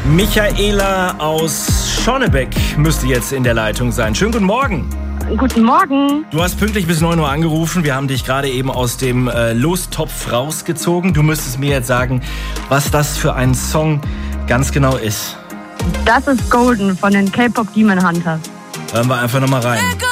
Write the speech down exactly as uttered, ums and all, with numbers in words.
Michaela aus Schonnebeck müsste jetzt in der Leitung sein. Schönen guten Morgen. Guten Morgen. Du hast pünktlich bis neun Uhr angerufen. Wir haben dich gerade eben aus dem äh, Lostopf rausgezogen. Du müsstest mir jetzt sagen, was das für ein Song ganz genau ist. Das ist Golden von den K-Pop Demon Hunters. Hören wir einfach nochmal rein.